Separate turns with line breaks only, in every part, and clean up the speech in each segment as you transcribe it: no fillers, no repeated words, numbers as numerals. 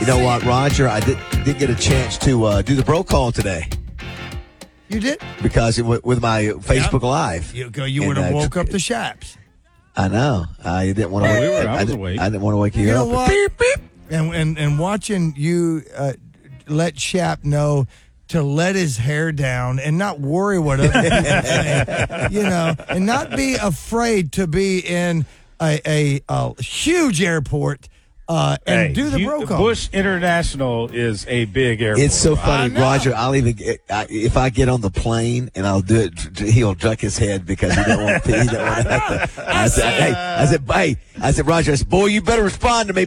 You know what, Roger? I didn't get a chance to do the bro call today.
You did?
Because with my Facebook Live.
You would have woke up the Shaps.
I know. I didn't want to wake
I was awake.
I didn't want to wake you
You
up.
know what? Beep, beep. And watching you let Shap know to let his hair down and not worry what other people think, and not be afraid to be in a huge airport and do the bro call.
Bush International is a big airport.
It's so funny, Roger. I'll even if I get on the plane and I'll do it, he'll duck his head because he don't want to have to. I said, Roger, I said, boy, you better respond to me.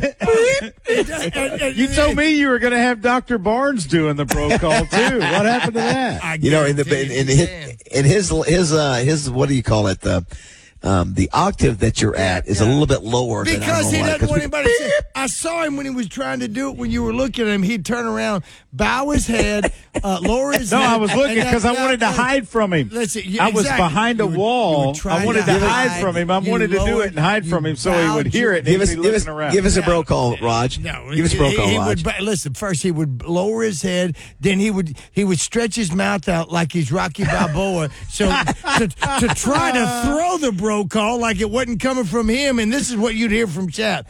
You told me you were going to have Dr. Barnes doing the bro call too. What happened to that?
In his what do you call it? The octave that you're at is a little bit lower than
because he doesn't want anybody to see. I saw him when he was trying to do it. When you were looking at him, he'd turn around, bow his head, lower his head.
No, I was looking because I wanted to hide from him. I was behind a wall. I wanted to hide from him. I wanted to do it and hide from him so he would hear it and he'd be looking around.
Give us a bro call, Raj.
No,
give us a bro call, Raj.
Listen, first he would lower his head, then he would stretch his mouth out like he's Rocky Balboa. So to try to throw the bro call like it wasn't coming from him, and this is what you'd hear from Chad.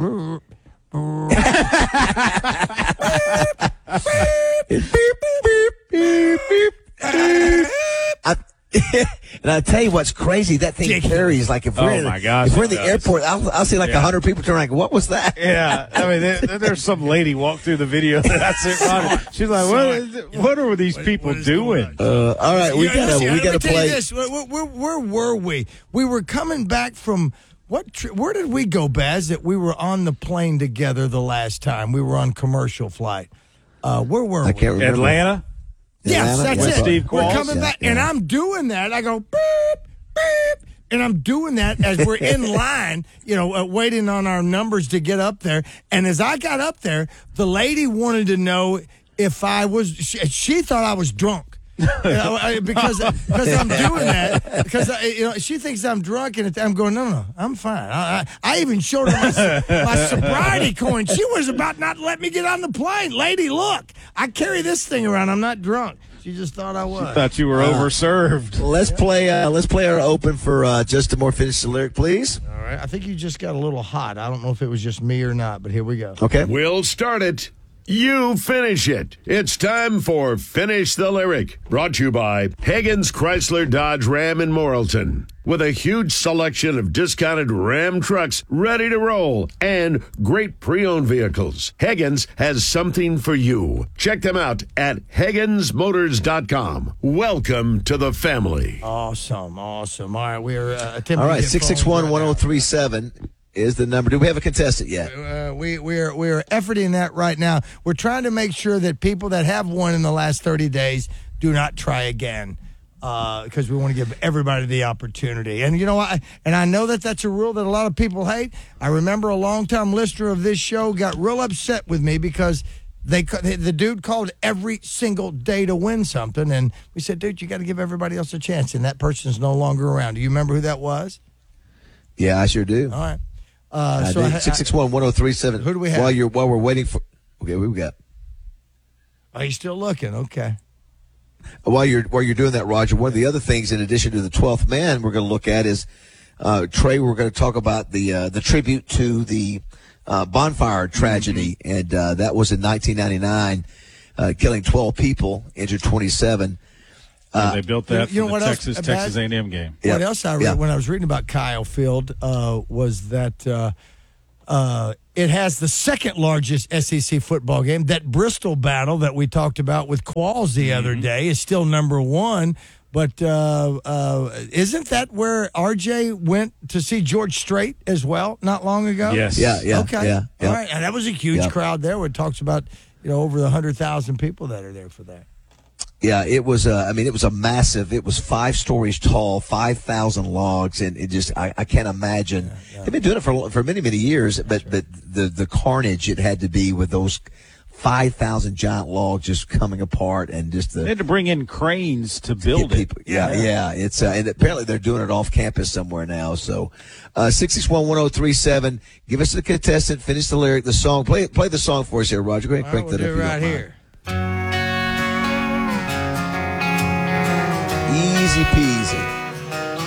And I tell you what's crazy, that thing carries like if we're in the airport, I'll see like 100 people turn around. What was that?
Yeah, I mean, there's some lady walked through the video that I sent Ronnie. She's like, what are these people doing?
All right, we gotta play.
This. Where were we? We were coming back from. Where did we go, Baz, that we were on the plane together the last time? We were on commercial flight. Where were we?
I can't remember.
Atlanta?
Yes, that's it.
Steve Qualls?
We're coming back, and I'm doing that. I go, beep, beep, and I'm doing that as we're in line, waiting on our numbers to get up there. And as I got up there, the lady wanted to know if I was, she thought I was drunk. Because I'm doing that because she thinks I'm drunk and I'm going no I'm fine. I even showed her my sobriety coin. She was about not to let me get on the plane. Lady, look, I carry this thing around. I'm not drunk. She just thought I was.
She thought you were overserved.
Let's play our open for Just a More. Finish the lyric, please.
All right. I think you just got a little hot. I don't know if it was just me or not, but here we go.
Okay.
We'll start it. You finish it. It's time for Finish the Lyric. Brought to you by Higgins Chrysler Dodge Ram in Morrilton. With a huge selection of discounted Ram trucks ready to roll and great pre-owned vehicles, Higgins has something for you. Check them out at HigginsMotors.com. Welcome to the family.
Awesome. All right, we're attempting.
All right, 661-1037. Is the number. Do we have a contestant yet?
We're efforting that right now. We're trying to make sure that people that have won in the last 30 days do not try again because we want to give everybody the opportunity. And you know what? And I know that that's a rule that a lot of people hate. I remember a long-time listener of this show got real upset with me because the dude called every single day to win something. And we said, dude, you got to give everybody else a chance. And that person's no longer around. Do you remember who that was?
Yeah, I sure do.
All right.
661-1037.
Who do we have?
While we're waiting for, okay, we got.
Are you still looking? Okay.
While you're doing that, Roger, one of the other things in addition to the 12th man we're going to look at is Trey. We're going to talk about the tribute to the bonfire tragedy, and that was in 1999, killing 12 people, injured 27.
They built that for the Texas A&M game.
What else I read when I was reading about Kyle Field was that it has the second largest SEC football game. That Bristol battle that we talked about with Qualls the other day is still number one. But isn't that where RJ went to see George Strait as well not long ago?
Yes.
Yeah.
Okay.
Yeah.
All right. And that was a huge crowd there where it talks about over the 100,000 people that are there for that.
Yeah, it was. It was a massive. It was 5 stories tall, 5,000 logs, and it just. I can't imagine. They've been doing it for many years, but the carnage it had to be with those 5,000 giant logs just coming apart, and just
they had to bring in cranes to build it.
Yeah. It's and apparently they're doing it off campus somewhere now. So, 661-1037. Give us the contestant. Finish the lyric, the song. Play the song for us here, Roger. Go ahead and crank that up.
Right here.
Easy peasy.